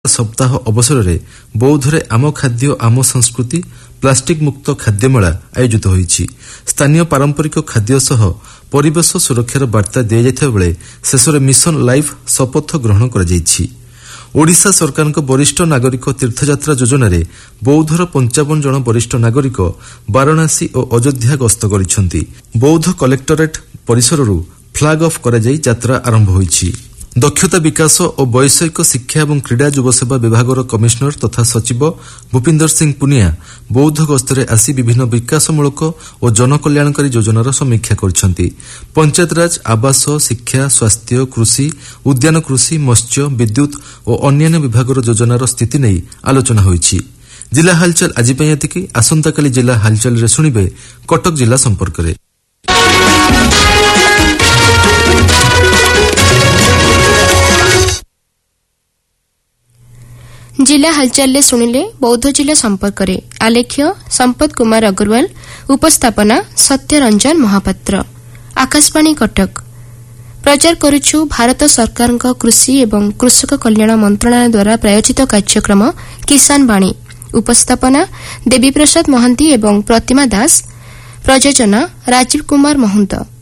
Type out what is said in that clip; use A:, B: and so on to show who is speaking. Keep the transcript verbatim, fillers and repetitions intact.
A: सप्ताह अवसर में बौद्धरे आम खाद्य आम संस्कृति प्लास्टिक मुक्त खाद्यमेला आयोजित होईछि। स्थानीय पारंपरिक खाद्य सह परिवेश सुरक्षार वार्ता दिया जायथिबा बेले शेषरे मिशन लाइफ शपथ ग्रहण करा जायछि। ओडिशा सरकारक वरिष्ठ नागरिक तीर्थयात्रा योजन बौद्धर पंचावन जन वरिष्ठ नागरिक वाराणसी और अयोध्या गस्त करिसेंति। बौद्ध कलेक्टरेट परिसररू फ्लाग ऑफ करा जाई यात्रा आरंभ होईछि। दक्षता विकास और वैषयिक शिक्षा और क्रीड़ा युवसेवा विभागर कमिशनर तथा सचिव भूपिंदर सिंह पुनिया बौद्ध गस्तरे आसी विभिन्न विकासमूलक और जनकल्याणकारी योजनार समीक्षा करिसेंति। पंचायतराज, आवास, शिक्षा, स्वास्थ्य, कृषि, उद्यान कृषि, मत्स्य, विद्युत और अन्यान्य विभागर योजनार स्थिति नहीं आलोचना होईछि। जिला हालचाल आज एतिकी। आसंताकाली जिला हालचाल रे सुनिबे कटक जिला संपर्क रे।
B: जिला हालचाल शुणिले बौद्ध जिला संपर्क रे। आलेख्य संपत कुमार अग्रवाल, उपस्थापना सत्यरंजन महापात्र। आकाशवाणी कटक। प्रचार करुछु भारत सरकार कृषि एवं कृषक कल्याण मंत्रणालय द्वारा प्रायोजित कार्यक्रम किसान वाणी। उपस्थापना देवी प्रसाद महंती एवं प्रतिमा दास। प्रयोजना राजीव कुमार महंत।